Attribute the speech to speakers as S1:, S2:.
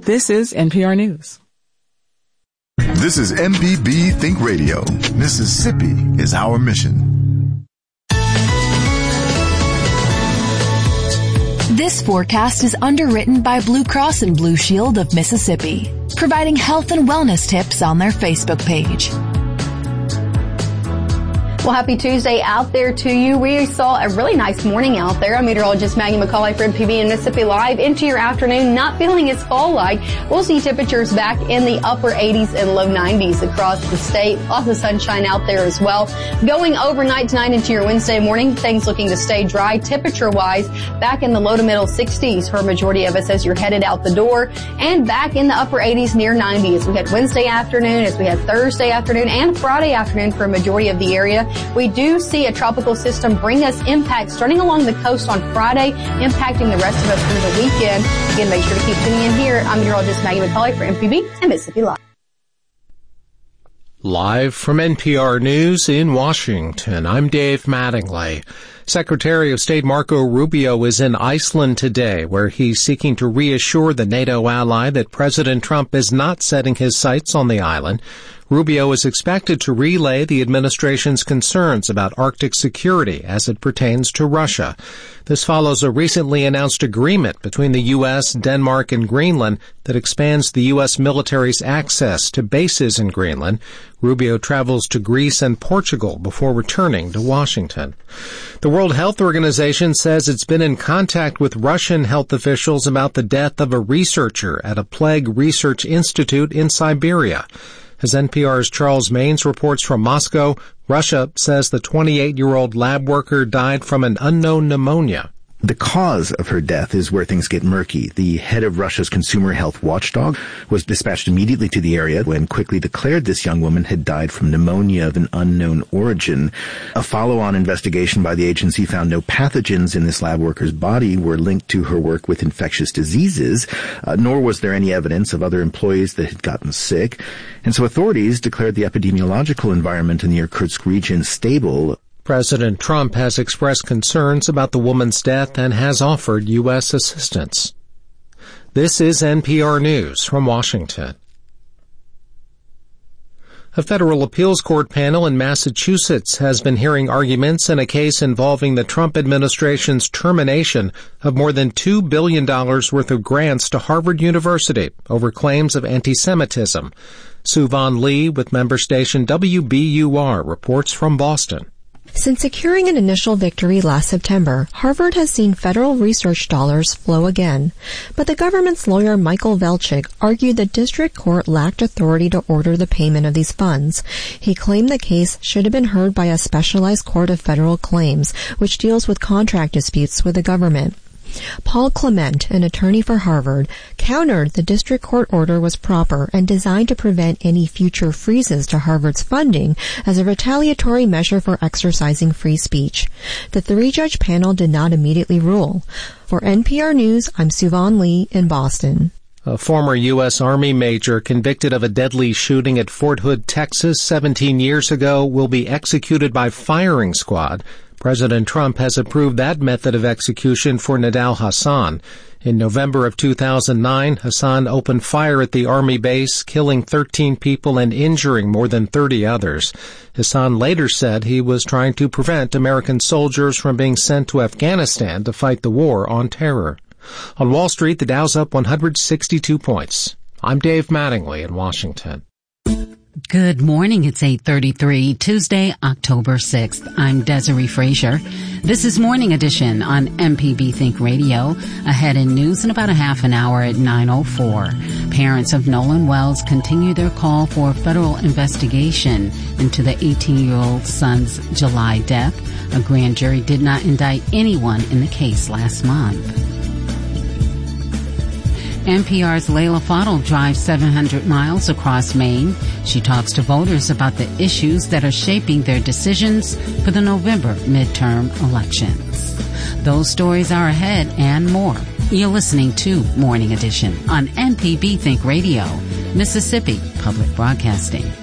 S1: This is NPR News.
S2: This is MPB Think Radio. Mississippi is our mission.
S3: This forecast is underwritten by Blue Cross and Blue Shield of Mississippi, providing health and wellness tips on their Facebook page.
S4: Well, happy Tuesday out there to you. We saw a really nice morning out there. I'm meteorologist Maggie McCauley for MPB and Mississippi Live. Into your afternoon, not feeling as fall-like. We'll see temperatures back in the upper 80s and low 90s across the state. Lots of sunshine out there as well. Going overnight tonight into your Wednesday morning, things looking to stay dry temperature-wise. Back in the low to middle 60s for a majority of us as you're headed out the door. And back in the upper 80s near 90 as we had Wednesday afternoon, as we had Thursday afternoon, and Friday afternoon for a majority of the area. We do see a tropical system bring us impact starting along the coast on Friday, impacting the rest of us through the weekend. Again, make sure to keep tuning in here. I'm meteorologist Maggie McCauley for MPB and Mississippi Live.
S5: Live from NPR News in Washington, I'm Dave Mattingly. Secretary of State Marco Rubio is in Iceland today, where he's seeking to reassure the NATO ally that President Trump is not setting his sights on the island. Rubio is expected to relay the administration's concerns about Arctic security as it pertains to Russia. This follows a recently announced agreement between the U.S., Denmark, and Greenland that expands the U.S. military's access to bases in Greenland. Rubio travels to Greece and Portugal before returning to Washington. The World Health Organization says it's been in contact with Russian health officials about the death of a researcher at a plague research institute in Siberia. As NPR's Charles Maines reports from Moscow, Russia says the 28-year-old lab worker died from an unknown pneumonia.
S6: The cause of her death is where things get murky. The head of Russia's consumer health watchdog was dispatched immediately to the area and quickly declared this young woman had died from pneumonia of an unknown origin. A follow-on investigation by the agency found no pathogens in this lab worker's body were linked to her work with infectious diseases, nor was there any evidence of other employees that had gotten sick. And so authorities declared the epidemiological environment in the Irkutsk region stable.
S5: President Trump has expressed concerns about the woman's death and has offered U.S. assistance. This is NPR News from Washington. A federal appeals court panel in Massachusetts has been hearing arguments in a case involving the Trump administration's termination of more than $2 billion worth of grants to Harvard University over claims of anti-Semitism. Suvan Lee with member station WBUR reports from Boston.
S7: Since securing an initial victory last September, Harvard has seen federal research dollars flow again. But the government's lawyer Michael Velchik argued the district court lacked authority to order the payment of these funds. He claimed the case should have been heard by a specialized court of federal claims, which deals with contract disputes with the government. Paul Clement, an attorney for Harvard, countered the district court order was proper and designed to prevent any future freezes to Harvard's funding as a retaliatory measure for exercising free speech. The three-judge panel did not immediately rule. For NPR News, I'm Suvan Lee in Boston.
S5: A former U.S. Army major convicted of a deadly shooting at Fort Hood, Texas 17 years ago will be executed by firing squad. President Trump has approved that method of execution for Nidal Hasan. In November of 2009, Hasan opened fire at the Army base, killing 13 people and injuring more than 30 others. Hasan later said he was trying to prevent American soldiers from being sent to Afghanistan to fight the war on terror. On Wall Street, the Dow's up 162 points. I'm Dave Mattingly in Washington.
S8: Good morning. It's 8:33, Tuesday, October 6th. I'm Desiree Frazier. This is Morning Edition on MPB Think Radio. Ahead in news in about a half an hour at 9:04. Parents of Nolan Wells continue their call for a federal investigation into the 18-year-old son's July death. A grand jury did not indict anyone in the case last month. NPR's Layla Fadel drives 700 miles across Maine. She talks to voters about the issues that are shaping their decisions for the November midterm elections. Those stories are ahead and more. You're listening to Morning Edition on MPB Think Radio, Mississippi Public Broadcasting.